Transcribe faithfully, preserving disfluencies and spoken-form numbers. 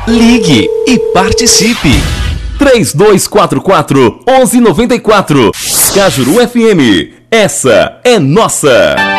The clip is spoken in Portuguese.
Ligue e participe. três dois quatro quatro, um um nove quatro. Cajuru F M. Essa é nossa.